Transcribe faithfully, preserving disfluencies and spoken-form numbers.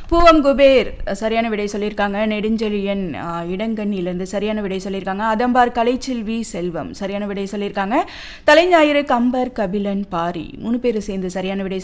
பூவம் குபேர் சரியான விடை சொல்லியிருக்காங்க. நெடுஞ்செழியன் இடங்கண்ணிலிருந்து சரியான விடை சொல்லியிருக்காங்க. அதம்பார் கலைச்செல்வி செல்வம் சரியான விடை சொல்லியிருக்காங்க. தலைஞாயிறு கம்பர் கபிலன் பாரி மூணு பேர் சேர்ந்து சரியான விடை